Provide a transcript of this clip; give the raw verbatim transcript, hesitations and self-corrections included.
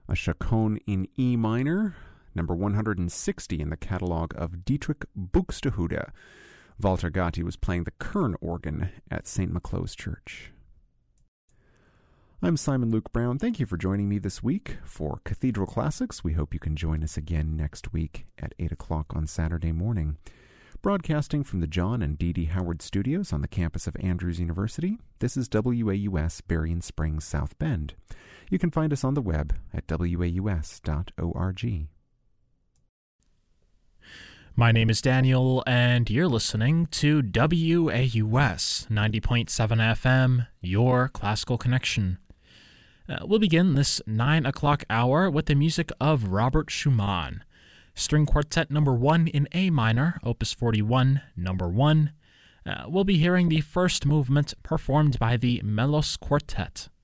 a chaconne in E minor, number one hundred sixty in the catalog of Dietrich Buxtehude. Walter Gatti was playing the Kern organ at Saint Maclau's Church. I'm Simon Luke Brown. Thank you for joining me this week for Cathedral Classics. We hope you can join us again next week at eight o'clock on Saturday morning. Broadcasting from the John and Dee Dee Howard Studios on the campus of Andrews University, this is W A U S Berrien Springs, South Bend. You can find us on the web at w a u s dot org. My name is Daniel, and you're listening to W A U S ninety point seven F M, your classical connection. Uh, we'll begin this nine o'clock hour with the music of Robert Schumann. String Quartet number one in A minor, opus forty-one, number one. Uh, we'll be hearing the first movement performed by the Melos Quartet.